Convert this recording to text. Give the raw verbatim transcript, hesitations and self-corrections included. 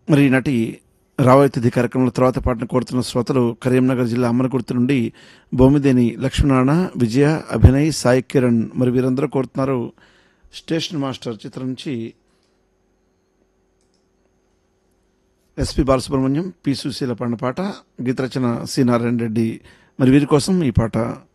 మరి నటి రాబోయే తిథి కార్యక్రమంలో తర్వాత పాటను కోరుతున్న శ్రోతలు కరీంనగర్ జిల్లా అమ్మనగుర్తు నుండి బొమ్మిదేని లక్ష్మీనారాయణ, విజయ, అభినయ్, సాయి కిరణ్. మరి వీరందరూ కోరుతున్నారు స్టేషన్ మాస్టర్ చిత్రం నుంచి ఎస్పి బాలసుబ్రహ్మణ్యం, పి సుశీల పాడిన పాట, గీత రచన సి నారాయణ రెడ్డి. మరి వీరి కోసం ఈ పాట.